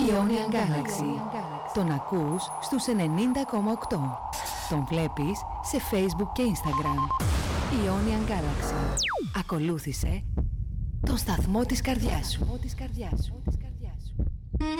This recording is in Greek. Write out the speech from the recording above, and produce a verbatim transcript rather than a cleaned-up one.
Ionian Galaxy. Τον ακούς στους ενενήντα κόμμα οκτώ. Τον βλέπεις σε Facebook και Instagram. Ionian Galaxy. Ακολούθησε τον σταθμό της καρδιάς σου.